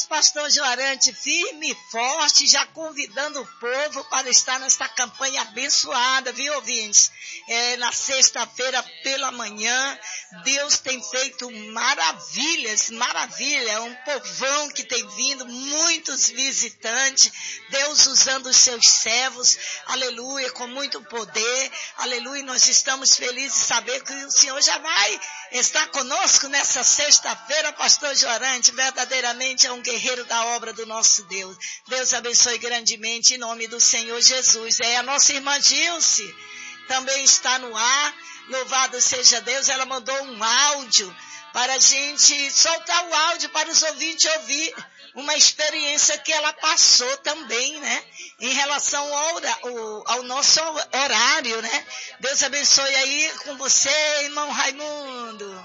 nosso pastor Joarante, firme e forte, já convidando o povo para estar nesta campanha abençoada, viu, ouvintes? Na sexta-feira pela manhã, Deus tem feito maravilhas, um povão que tem vindo, muitos visitantes, Deus usando os seus servos, aleluia, com muito poder, aleluia, nós estamos felizes de saber que o Senhor já vai estar conosco nessa sexta-feira, pastor Joarante, verdadeiramente é um guerreiro da obra do nosso Deus. Deus abençoe grandemente em nome do Senhor Jesus. A nossa irmã Gilce também está no ar, louvado seja Deus, ela mandou um áudio para a gente soltar o áudio para os ouvintes ouvir uma experiência que ela passou também, né? Em relação ao nosso horário, né? Deus abençoe aí com você, irmão Raimundo.